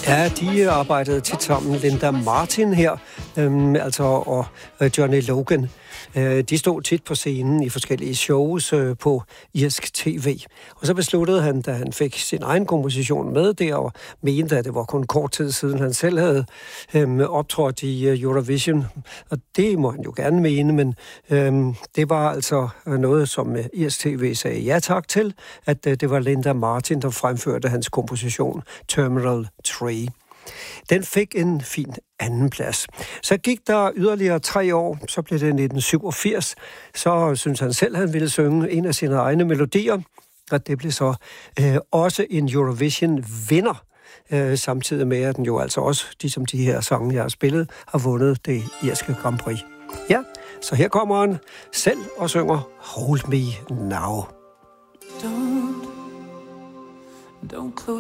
Ja, de arbejdede tit sammen. Linda Martin her, og Johnny Logan. De stod tit på scenen i forskellige shows på irsk tv. Og så besluttede han, da han fik sin egen komposition med der, og mente, at det var kun kort tid siden, han selv havde optrådt i Eurovision. Og det må han jo gerne mene, men det var altså noget, som irsk tv sagde ja tak til, at det var Linda Martin, der fremførte hans komposition Terminal 3. Den fik en fin anden plads. Så gik der yderligere 3 år, så blev det 1987. Så synes han selv, han ville synge en af sine egne melodier, og det blev så også en Eurovision-vinder, samtidig med, at den jo altså også, ligesom de her sange, jeg har spillet, har vundet det irske Grand Prix. Ja, så her kommer han selv og synger Hold Me Now. Don't close